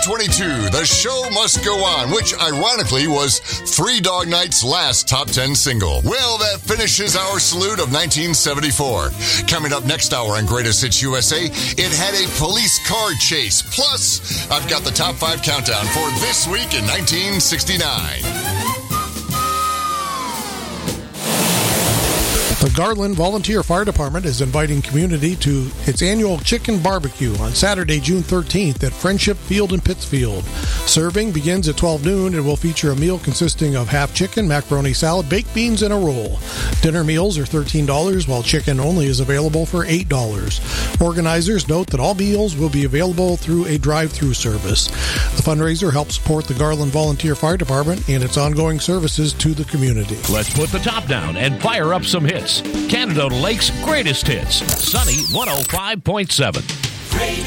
2022, The Show Must Go On, which ironically was Three Dog Night's last top 10 single. Well, that finishes our salute of 1974. Coming up next hour on Greatest Hits USA, it had a police car chase. Plus, I've got the top 5 countdown for this week in 1969. The Garland Volunteer Fire Department is inviting community to its annual chicken barbecue on Saturday, June 13th at Friendship Field in Pittsfield. Serving begins at 12 noon and will feature a meal consisting of half chicken, macaroni salad, baked beans, and a roll. Dinner meals are $13, while chicken only is available for $8. Organizers note that all meals will be available through a drive-through service. The fundraiser helps support the Garland Volunteer Fire Department and its ongoing services to the community. Let's put the top down and fire up some hits. Canada Lake's greatest hits. Sunny 105.7.